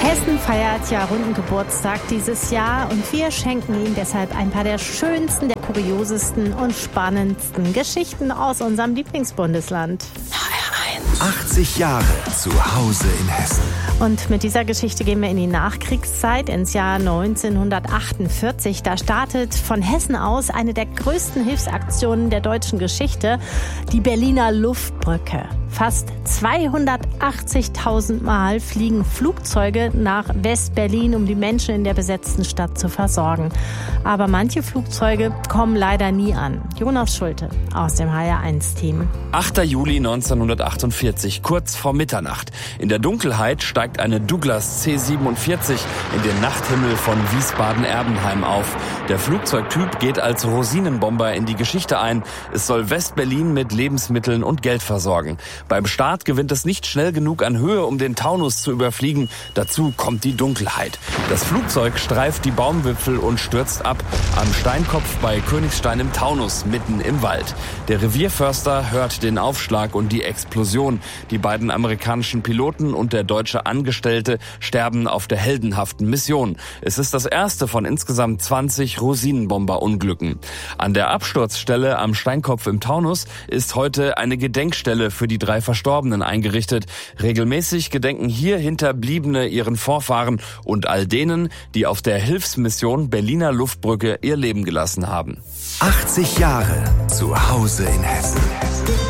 Hessen feiert ja runden Geburtstag dieses Jahr und wir schenken Ihnen deshalb ein paar der schönsten, der kuriosesten und spannendsten Geschichten aus unserem Lieblingsbundesland. 80 Jahre zu Hause in Hessen. Und mit dieser Geschichte gehen wir in die Nachkriegszeit, ins Jahr 1948. Da startet von Hessen aus eine der größten Hilfsaktionen der deutschen Geschichte, die Berliner Luftbrücke. Fast 280.000 Mal fliegen Flugzeuge nach West-Berlin, um die Menschen in der besetzten Stadt zu versorgen. Aber manche Flugzeuge kommen leider nie an. Jonas Schulte aus dem HR1-Team. 8. Juli 1948, kurz vor Mitternacht. In der Dunkelheit steigt eine Douglas C-47 in den Nachthimmel von Wiesbaden-Erbenheim auf. Der Flugzeugtyp geht als Rosinenbomber in die Geschichte ein. Es soll West-Berlin mit Lebensmitteln und Geld versorgen. Beim Start gewinnt es nicht schnell genug an Höhe, um den Taunus zu überfliegen. Dazu kommt die Dunkelheit. Das Flugzeug streift die Baumwipfel und stürzt ab am Steinkopf bei Königstein im Taunus, mitten im Wald. Der Revierförster hört den Aufschlag und die Explosion. Die beiden amerikanischen Piloten und der deutsche Angestellte sterben auf der heldenhaften Mission. Es ist das erste von insgesamt 20 Rosinenbomber-Unglücken. An der Absturzstelle am Steinkopf im Taunus ist heute eine Gedenkstelle für die 3 Verstorbenen eingerichtet. Regelmäßig gedenken hier Hinterbliebene ihren Vorfahren und all denen, die auf der Hilfsmission Berliner Luftbrücke ihr Leben gelassen haben. 80 Jahre zu Hause in Hessen.